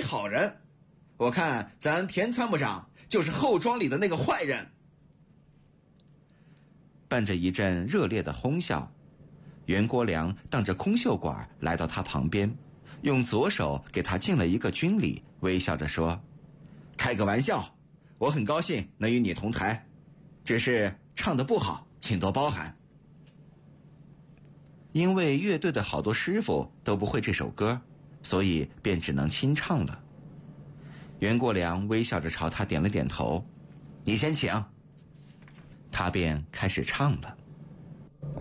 好人，我看咱田参谋长就是后庄里的那个坏人。” 伴着一阵热烈的哄笑，袁国良当着空袖管来到他旁边，用左手给他敬了一个军礼，微笑着说：“开个玩笑，我很高兴能与你同台，只是唱得不好，请多包涵。”因为乐队的好多师傅都不会这首歌，所以便只能清唱了。袁国良微笑着朝他点了点头：“你先请。”他便开始唱了。